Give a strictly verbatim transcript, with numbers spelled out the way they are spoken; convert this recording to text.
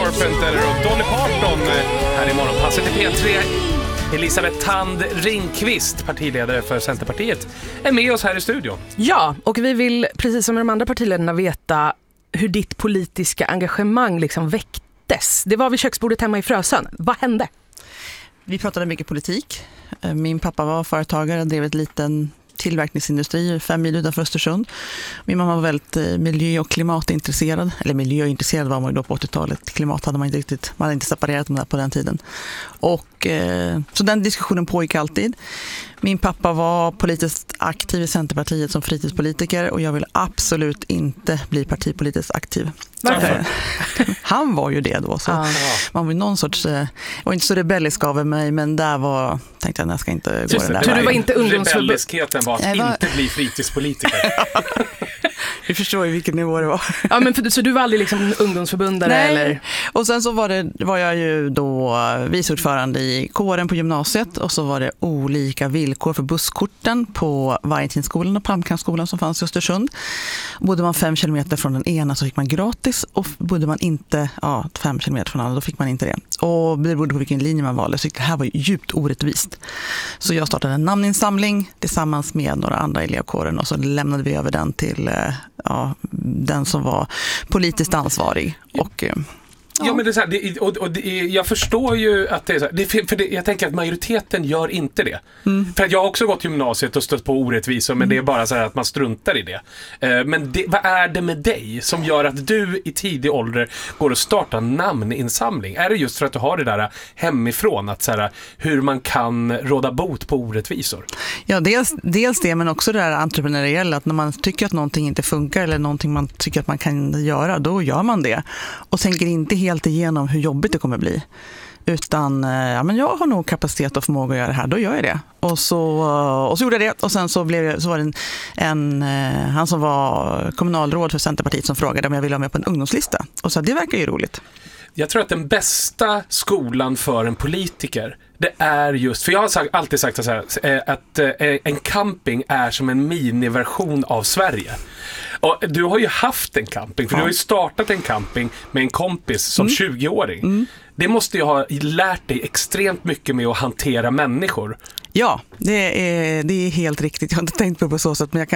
Carpenter och Dolly Parton här i morgonpasset i P tre. Elisabeth Thand Ringqvist, partiledare för Centerpartiet, är med oss här i studion. Ja, och vi vill precis som de andra partiledarna veta hur ditt politiska engagemang liksom väcktes. Det var vid köksbordet hemma i Frösön. Vad hände? Vi pratade mycket politik. Min pappa var företagare och drev ett liten tillverkningsindustri fem mil utanför Östersund. Min mamma var väldigt miljö- och klimatintresserad. Eller miljöintresserad var man ju då på åttiotalet. Klimat hade man inte riktigt, man hade inte separerat med det på den tiden. Och, eh, så den diskussionen pågick alltid. Min pappa var politiskt aktiv i Centerpartiet som fritidspolitiker och jag vill absolut inte bli partipolitiskt aktiv. Varför? Han var ju det då. Så ah. man var någon sorts, jag var inte så rebellisk av mig, men där var, tänkte jag, jag ska inte gå den där. Så du var inte ungdomsförbund? Rebelliskheten var att var... inte bli fritidspolitiker. Vi förstår ju vilken nivå det var. Ja, men för, så du var aldrig liksom ungdomsförbundare? Nej. Eller? Och sen så var, det, var jag ju då viceordförande i kåren på gymnasiet och så var det olika villkor för busskorten på Vajentinskolan och Palmkampsskolan som fanns i Östersund. Bodde man fem kilometer från den ena så fick man gratis och bodde man inte ja, fem kilometer från den andra då fick man inte det. Och det berodde på vilken linje man valde så det här var ju djupt orättvist. Så jag startade en namninsamling tillsammans med några andra i elevkåren och så lämnade vi över den till ja, den som var politiskt ansvarig och ja, ja men det är så här, det, och, och det, jag förstår ju att det är så här, det, för det, jag tänker att majoriteten gör inte det. Mm. För att jag har också gått gymnasiet och stött på orättvisor, men mm. det är bara så här att man struntar i det. Uh, men det, vad är det med dig som gör att du i tidig ålder går och startar namninsamling? Är det just för att du har det där hemifrån, att så här, hur man kan råda bot på orättvisor? Ja, dels, dels det, men också det där entreprenöriella, att när man tycker att någonting inte funkar eller någonting man tycker att man kan göra, då gör man det. Och tänker inte helt helt igenom hur jobbigt det kommer bli. Utan, ja men jag har nog kapacitet och förmåga att göra det här, då gör jag det. Och så, och så gjorde jag det och sen så, blev jag, så var det en, en, han som var kommunalråd för Centerpartiet som frågade om jag ville vara med på en ungdomslista. Och så det verkar ju roligt. Jag tror att den bästa skolan för en politiker, det är just, för jag har sagt, alltid sagt så här, att en camping är som en miniversion av Sverige. Och du har ju haft en camping, för ja. Du har ju startat en camping med en kompis som mm. tjugo-åring. Mm. Det måste ju ha lärt dig extremt mycket med att hantera människor. Ja, det är, det är helt riktigt. Jag har inte tänkt på det på så sätt, men jag kan